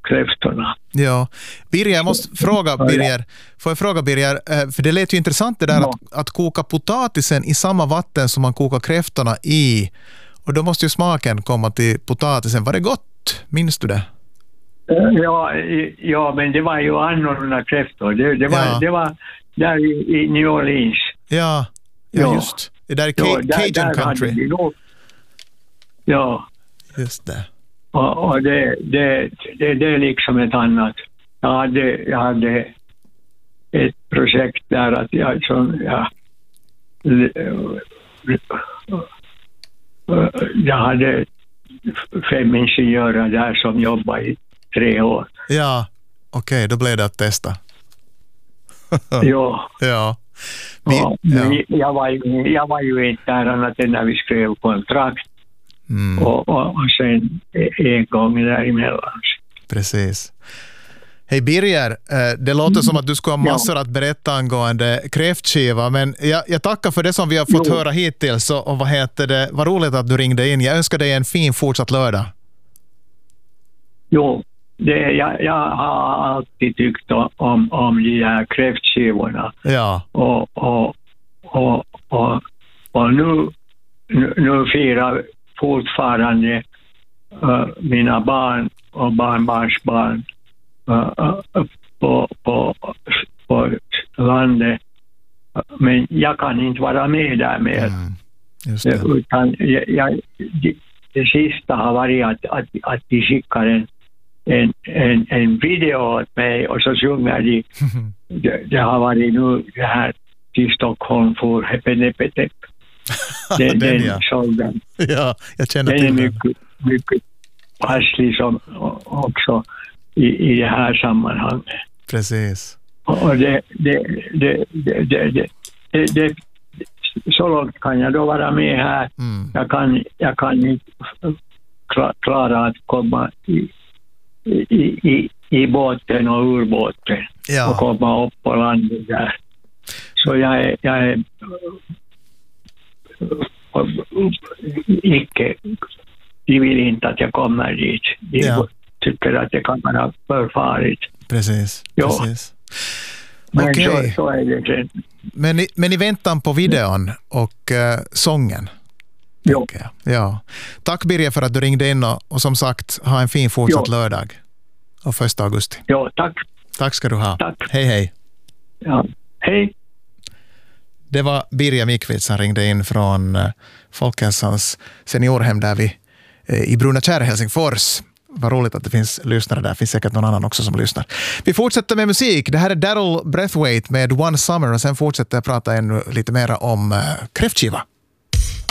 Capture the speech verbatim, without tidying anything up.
kräftorna. Ja, Birger, jag måste fråga Birger, får jag fråga Birger, för det lät ju intressant det där ja. att, att koka potatisen i samma vatten som man kokar kräftorna i, och då måste ju smaken komma till potatisen. Var det gott? Minns du det? Ja, ja, men det var ju annorlunda kräftor. Det, det, var, Ja. det var där i, i New Orleans. Ja, ja, Ja. just. Det där är Ja, Ca- där- Cajun där hade country. vi då- Ja, Just det. och, och det, det, det, det är liksom ett annat. Jag hade, jag hade ett projekt där att jag, som, jag, jag hade fem ingenjörer där som jobbade i tre år. Ja, okej, okay, då blev det att testa. Ja. Ja. Vi, Ja, ja. jag, var ju, jag var ju inte där annat än när vi skrev kontrakt Mm, och, och, och sen en gång däremellan. precis. Hej Birger, eh, det låter som att du ska ha massor att berätta angående kräftskiva, men jag, jag tackar för det som vi har fått Jo. höra hittills, och, och vad heter det, vad roligt att du ringde in. Jag önskar dig en fin fortsatt lördag. Jo, det, jag, jag har alltid tyckt om, om de här kräftskivorna Ja, och, och, och, och, och nu, nu, nu firar fortfarande uh, mina barn och barnbarnsbarn uh, uh, på, på, på landet, men jag kan inte vara med där mer. mm, just det. Utan jag, jag, det, det sista har varit att, att, att de skickar en, en, en, en video åt mig och så sjunger de. det, det har varit nu det här till Stockholm för Hepenepetep. Den, Den, den ja. sången. Ja, jag känner Den är till den. mycket, mycket passlig som också i, i det här sammanhanget. Precis. Och det, det, det, det, det, det, det, det så långt kan jag då vara med här. Mm. Jag kan, jag kan inte kla- klara att komma i, i, i, i båten och ur båten och Ja, komma upp på landet där. Så jag är, jag är icke, de vill inte att jag kommer dit. De Ja. tycker att det kan vara förfarligt. precis. Ja. precis. Men Okej. så, så är det sen. Men, i, men i väntan på videon och uh, sången. Jo. tänker jag. Ja. Tack Birger för att du ringde in, och, och som sagt, ha en fin fortsatt Jo. lördag och första augusti. Jo, tack. Tack ska du ha. Tack. Hej hej. Ja. Hej. Det var Birger Mikvits som ringde in från uh, Folkhälsans seniorhem där vi uh, i Brunakärr, Helsingfors. Vad roligt att det finns lyssnare där. Det finns säkert någon annan också som lyssnar. Vi fortsätter med musik. Det här är Daryl Braithwaite med One Summer, och sen fortsätter jag prata ännu lite mer om uh, kräftskiva.